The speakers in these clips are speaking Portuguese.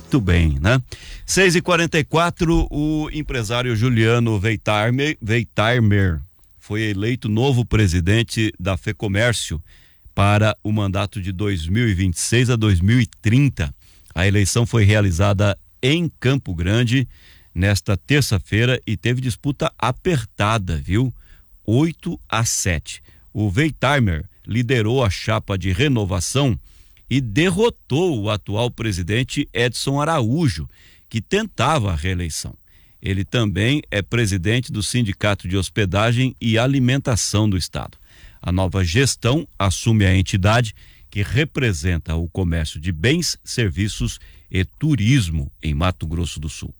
Muito bem, né? 6h44, o empresário Juliano Wertheimer foi eleito novo presidente da FEComércio para o mandato de 2026 a 2030. A eleição foi realizada em Campo Grande nesta terça-feira e teve disputa apertada, viu? 8-7. O Wertheimer liderou a chapa de renovação e derrotou o atual presidente Edson Araújo, que tentava a reeleição. Ele também é presidente do Sindicato de Hospedagem e Alimentação do Estado. A nova gestão assume a entidade que representa o comércio de bens, serviços e turismo em Mato Grosso do Sul.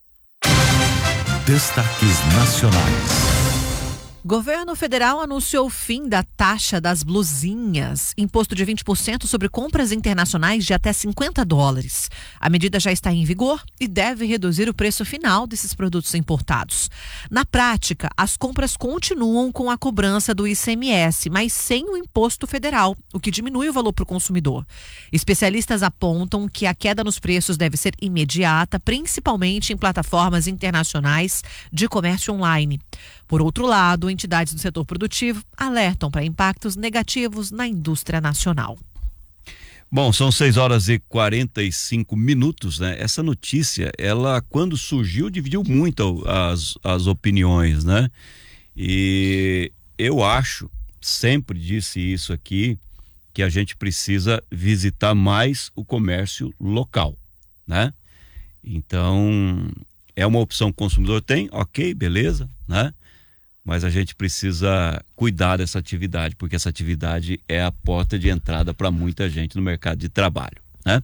Destaques nacionais. Governo federal anunciou o fim da taxa das blusinhas, imposto de 20% sobre compras internacionais de até $50. A medida já está em vigor e deve reduzir o preço final desses produtos importados. Na prática, as compras continuam com a cobrança do ICMS, mas sem o imposto federal, o que diminui o valor para o consumidor. Especialistas apontam que a queda nos preços deve ser imediata, principalmente em plataformas internacionais de comércio online. Por outro lado, entidades do setor produtivo alertam para impactos negativos na indústria nacional. Bom, são 6h45, né? Essa notícia, ela quando surgiu, dividiu muito as opiniões, né? E eu acho, sempre disse isso aqui, que a gente precisa visitar mais o comércio local, né? Então, é uma opção que o consumidor tem, ok, beleza, né? Mas a gente precisa cuidar dessa atividade, porque essa atividade é a porta de entrada para muita gente no mercado de trabalho, né?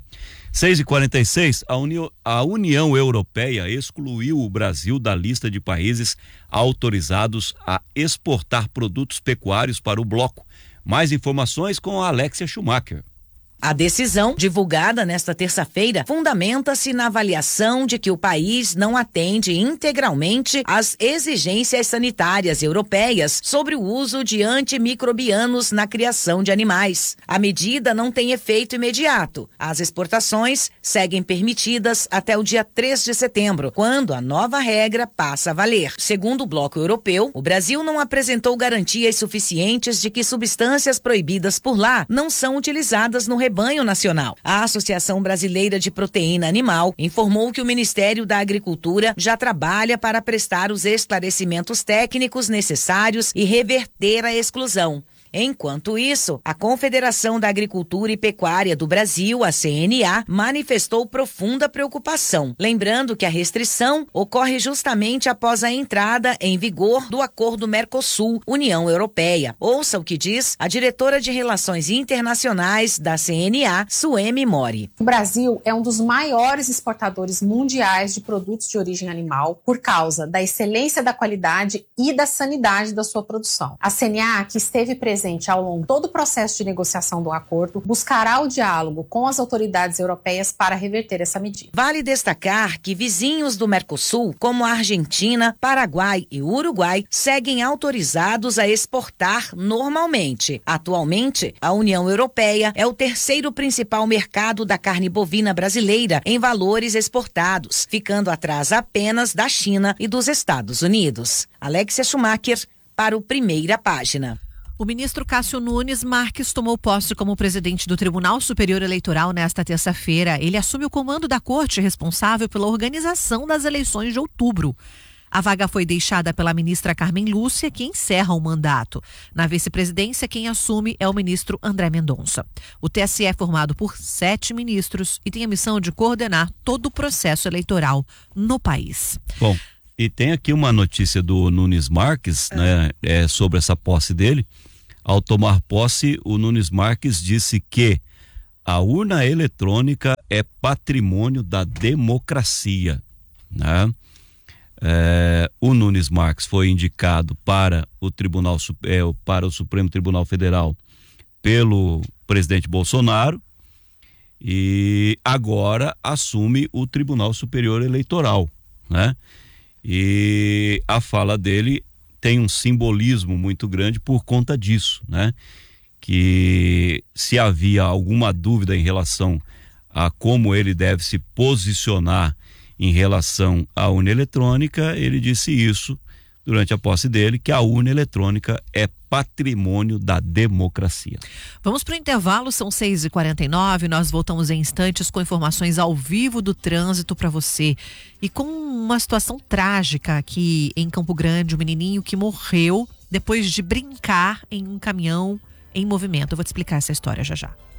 6h46, a União Europeia excluiu o Brasil da lista de países autorizados a exportar produtos pecuários para o bloco. Mais informações com a Alexia Schumacher. A decisão, divulgada nesta terça-feira, fundamenta-se na avaliação de que o país não atende integralmente às exigências sanitárias europeias sobre o uso de antimicrobianos na criação de animais. A medida não tem efeito imediato. As exportações seguem permitidas até o dia 3 de setembro, quando a nova regra passa a valer. Segundo o bloco europeu, o Brasil não apresentou garantias suficientes de que substâncias proibidas por lá não são utilizadas no rebanho nacional. A Associação Brasileira de Proteína Animal informou que o Ministério da Agricultura já trabalha para prestar os esclarecimentos técnicos necessários e reverter a exclusão. Enquanto isso, a Confederação da Agricultura e Pecuária do Brasil, a CNA, manifestou profunda preocupação, lembrando que a restrição ocorre justamente após a entrada em vigor do Acordo Mercosul-União Europeia. Ouça o que diz a diretora de Relações Internacionais da CNA, Suemi Mori. O Brasil é um dos maiores exportadores mundiais de produtos de origem animal por causa da excelência da qualidade e da sanidade da sua produção. A CNA, que esteve presente ao longo de todo o processo de negociação do acordo, buscará o diálogo com as autoridades europeias para reverter essa medida. Vale destacar que vizinhos do Mercosul, como a Argentina, Paraguai e Uruguai, seguem autorizados a exportar normalmente. Atualmente, a União Europeia é o terceiro principal mercado da carne bovina brasileira em valores exportados, ficando atrás apenas da China e dos Estados Unidos. Alexia Schumacher, para o Primeira Página. O ministro Cássio Nunes Marques tomou posse como presidente do Tribunal Superior Eleitoral nesta terça-feira. Ele assume o comando da corte responsável pela organização das eleições de outubro. A vaga foi deixada pela ministra Carmen Lúcia, que encerra o mandato. Na vice-presidência, quem assume é o ministro André Mendonça. O TSE é formado por 7 ministros e tem a missão de coordenar todo o processo eleitoral no país. Bom, e tem aqui uma notícia do Nunes Marques, né, sobre essa posse dele. Ao tomar posse, o Nunes Marques disse que a urna eletrônica é patrimônio da democracia, né? O Nunes Marques foi indicado para o Supremo Tribunal Federal pelo presidente Bolsonaro e agora assume o Tribunal Superior Eleitoral, né? E a fala dele tem um simbolismo muito grande por conta disso, né? Que se havia alguma dúvida em relação a como ele deve se posicionar em relação à urna eletrônica, ele disse isso durante a posse dele, que a urna eletrônica é patrimônio da democracia. Vamos para o intervalo, são 6h49, nós voltamos em instantes com informações ao vivo do trânsito para você. E com uma situação trágica aqui em Campo Grande, um menininho que morreu depois de brincar em um caminhão em movimento. Eu vou te explicar essa história já já.